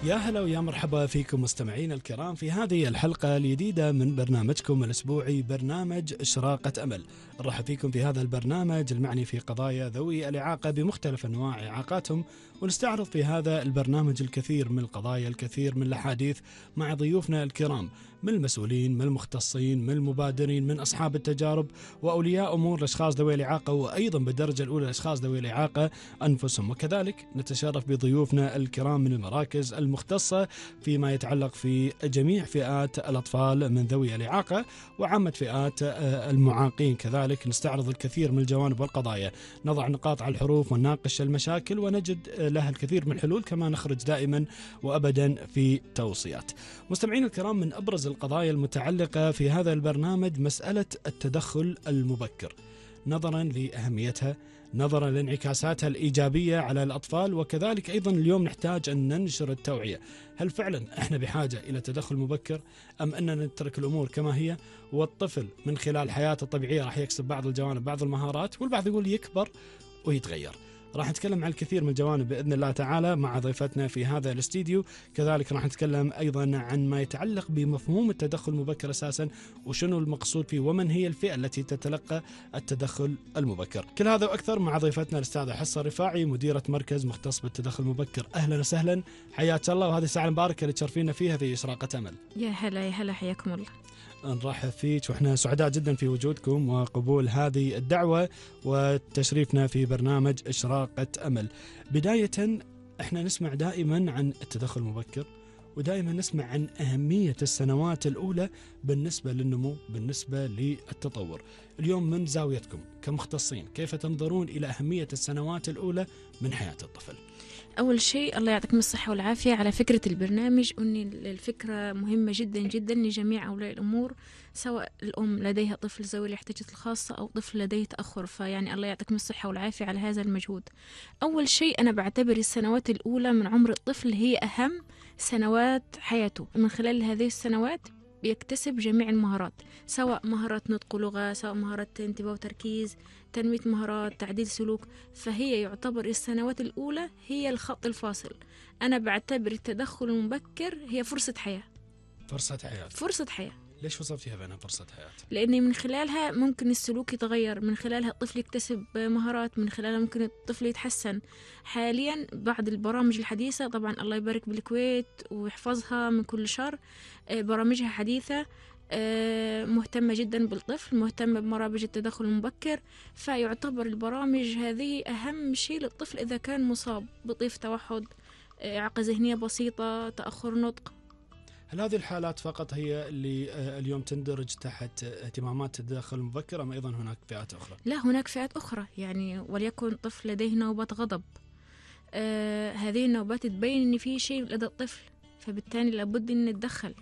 يا هلا ويا مرحبا فيكم مستمعين الكرام في هذه الحلقة الجديدة من برنامجكم الأسبوعي برنامج إشراقة أمل. نرحب فيكم في هذا البرنامج المعني في قضايا ذوي الإعاقة بمختلف أنواع إعاقاتهم، ونستعرض في هذا البرنامج الكثير من القضايا، الكثير من الأحاديث مع ضيوفنا الكرام من المسؤولين، من المختصين، من المبادرين، من أصحاب التجارب وأولياء أمور الأشخاص ذوي الإعاقة، وأيضا بالدرجة الأولى الأشخاص ذوي الإعاقة أنفسهم. وكذلك نتشرف بضيوفنا الكرام من المراكز المختصة فيما يتعلق في جميع فئات الأطفال من ذوي الإعاقة وعامة فئات المعاقين. كذلك نستعرض الكثير من الجوانب والقضايا، نضع نقاط على الحروف ونناقش المشاكل ونجد لها الكثير من الحلول، كما نخرج دائما وأبدا في توصيات. مستمعين الكرام، من أبرز القضايا المتعلقة في هذا البرنامج مسألة التدخل المبكر، نظرا لأهميتها، نظرا لانعكاساتها الإيجابية على الأطفال، وكذلك أيضا اليوم نحتاج أن ننشر التوعية. هل فعلا إحنا بحاجة إلى تدخل مبكر أم أننا نترك الأمور كما هي، والطفل من خلال حياته الطبيعية راح يكسب بعض الجوانب، بعض المهارات، والبعض يقول يكبر ويتغير. راح نتكلم عن الكثير من الجوانب بإذن الله تعالى مع ضيفتنا في هذا الاستديو. كذلك راح نتكلم أيضا عن ما يتعلق بمفهوم التدخل المبكر أساسا، وشنو المقصود فيه، ومن هي الفئة التي تتلقى التدخل المبكر. كل هذا وأكثر مع ضيفتنا الأستاذة حصة رفاعي، مديرة مركز مختص بالتدخل المبكر. أهلا وسهلا، حياك الله، وهذه الساعة المباركة اللي تشرفينا فيها في إشراقة أمل. يا هلا يا هلا، حياكم الله. نرحب فيك، وإحنا سعداء جدا في وجودكم وقبول هذه الدعوة وتشريفنا في برنامج إشراقة أمل. بداية، إحنا نسمع دائما عن التدخل المبكر، ودائما نسمع عن أهمية السنوات الأولى بالنسبة للنمو، بالنسبة للتطور. اليوم من زاويتكم كمختصين كيف تنظرون إلى أهمية السنوات الأولى من حياة الطفل؟ أول شيء الله يعطيكم الصحة والعافية على فكرة البرنامج، أن الفكرة مهمة جدا جدا لجميع أولياء الأمور، سواء الأم لديها طفل ذوي الاحتياجات الخاصة أو طفل لديه تأخر. فيعني الله يعطيكم الصحة والعافية على هذا المجهود. أول شيء أنا بعتبر السنوات الأولى من عمر الطفل هي أهم سنوات حياته. من خلال هذه السنوات بيكتسب جميع المهارات، سواء مهارات نطق ولغة، سواء مهارات انتباه وتركيز، تنمية مهارات، تعديل سلوك. فهي يعتبر السنوات الأولى هي الخط الفاصل. أنا بعتبر التدخل المبكر هي فرصة حياة. فرصة حياة. ليش وصفتيها بأنها فرصة حياة؟ لأن من خلالها ممكن السلوك يتغير، من خلالها الطفل يكتسب مهارات، من خلالها ممكن الطفل يتحسن. حاليا بعض البرامج الحديثة، طبعا الله يبارك بالكويت ويحفظها من كل شر، برامجها حديثة، مهتمة جدا بالطفل، مهتمة بمرابج التدخل المبكر. فيعتبر البرامج هذه أهم شيء للطفل إذا كان مصاب بطيف توحد، إعاقة ذهنية بسيطة، تأخر نطق. هل هذه الحالات فقط هي اللي اليوم تندرج تحت اهتمامات التدخل المبكر، أم أيضا هناك فئات أخرى؟ لا، هناك فئات أخرى، يعني وليكن طفل لديه نوبات غضب، هذه النوبات تبين أن في شيء لدى الطفل، فبالتالي لابد أن نتدخل.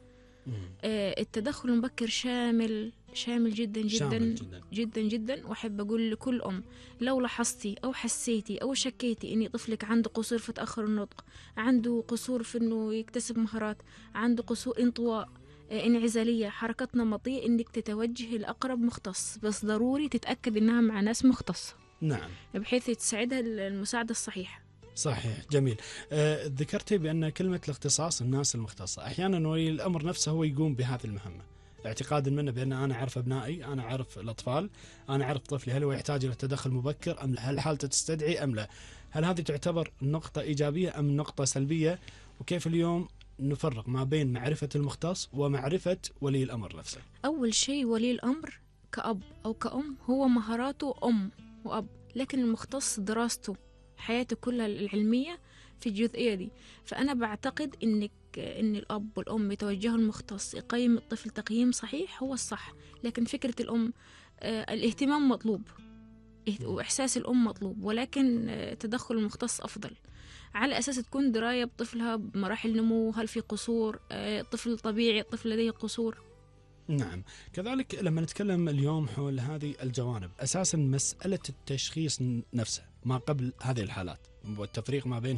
التدخل المبكر شامل جدا جدا جدا جدا. وأحب أقول لكل أم، لو لاحظتي أو حسيتي أو شكيتي أن طفلك عنده قصور في تأخر النطق، عنده قصور في أنه يكتسب مهارات، عنده قصور انطواء، انعزالية، حركات نمطية، أنك تتوجه لأقرب مختص، بس ضروري تتأكد أنها مع ناس مختصة. نعم، بحيث تساعدها المساعدة الصحيحة. صحيح، جميل. ذكرتي بأن كلمة الاختصاص الناس المختصة، أحيانا ولي الأمر نفسه هو يقوم بهذه المهمة، اعتقادا منه بأن أنا أعرف أبنائي، أنا أعرف الأطفال، أنا أعرف طفلي هل هو يحتاج إلى تدخل مبكر أم لا، هل حالته تستدعي أم لا، هل هذه تعتبر نقطة إيجابية أم نقطة سلبية، وكيف اليوم نفرق ما بين معرفة المختص ومعرفة ولي الأمر نفسه؟ أول شيء ولي الأمر كأب أو كأم هو مهاراته أم وأب، لكن المختص دراسته، حياته كلها العلمية في الجزئية دي. فأنا بعتقد إن الأب والأم يتوجهوا المختص يقيم الطفل تقييم صحيح هو الصح، لكن فكرة الأم الاهتمام مطلوب وإحساس الأم مطلوب، ولكن تدخل المختص أفضل، على أساس تكون دراية بطفلها بمراحل نمو، هل في قصور، طفل طبيعي، طفل لديه قصور. نعم، كذلك لما نتكلم اليوم حول هذه الجوانب، أساسا مسألة التشخيص نفسه ما قبل هذه الحالات والتفريق ما بين